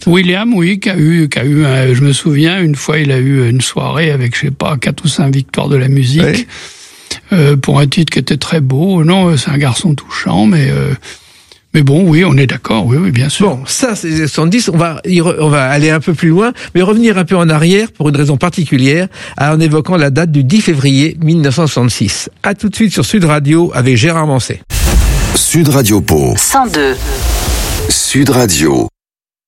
William, oui, qui a eu, je me souviens, une fois, il a eu une soirée avec, 4 ou 5 victoires de la musique, pour un titre qui était très beau. Non, c'est un garçon touchant, mais bon, oui, on est d'accord, oui, bien sûr. Bon, ça, c'est les 70. On va aller un peu plus loin, mais revenir un peu en arrière pour une raison particulière, en évoquant la date du 10 février 1966. À tout de suite sur Sud Radio avec Gérard Manset. Sud Radio Pau. 102. Sud Radio.